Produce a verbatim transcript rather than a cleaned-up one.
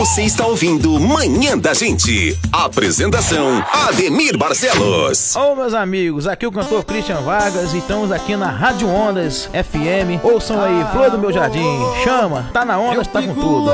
Você está ouvindo Manhã da Gente. Apresentação, Ademir Barcelos. Ô, meus amigos, aqui é o cantor Christian Vargas e estamos aqui na Rádio Ondas F M. Ouçam aí, Flor do Meu Jardim, chama, tá na onda, tá com tudo.